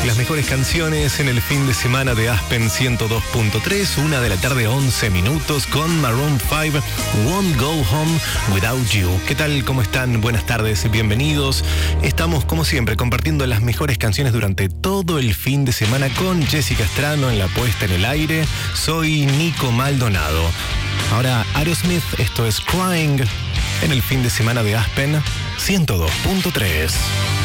Las mejores canciones en el fin de semana de Aspen 102.3, 1 de la tarde, 11 minutos, con Maroon 5, Won't Go Home Without You. ¿Qué tal? ¿Cómo están? Buenas tardes, bienvenidos. Estamos, como siempre, compartiendo las mejores canciones durante todo el fin de semana con Jessica Estrano en la puesta en el aire. Soy Nico Maldonado. Ahora Aerosmith, esto es Crying, en el fin de semana de Aspen 102.3.